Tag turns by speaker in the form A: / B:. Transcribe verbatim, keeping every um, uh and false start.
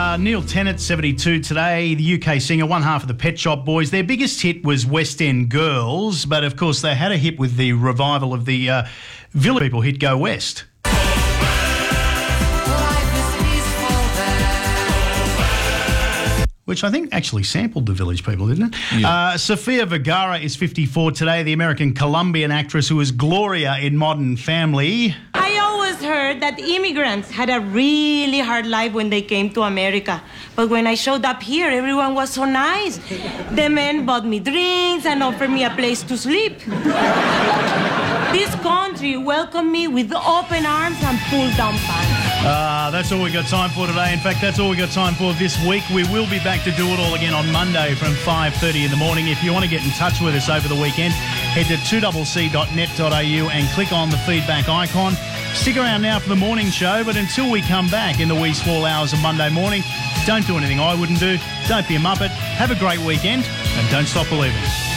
A: Uh, Neil Tennant, seventy-two today, the U K singer, one half of the Pet Shop Boys. Their biggest hit was West End Girls, but of course they had a hit with the revival of the uh, Village People hit Go West. Which I think actually sampled the Village People, didn't it? Yeah. Uh, Sofia Vergara is fifty-four today, the American Colombian actress who was Gloria in Modern Family.
B: I always heard that immigrants had a really hard life when they came to America. But when I showed up here, everyone was so nice. The men bought me drinks and offered me a place to sleep. This country welcomed me with open arms and pull-down pants.
A: Uh, that's all we got time for today. In fact, that's all we got time for this week. We will be back to do it all again on Monday from five thirty in the morning. If you want to get in touch with us over the weekend, head to two c c dot net dot a u and click on the feedback icon. Stick around now for the morning show, but until we come back in the wee small hours of Monday morning, don't do anything I wouldn't do. Don't be a muppet. Have a great weekend and don't stop believing.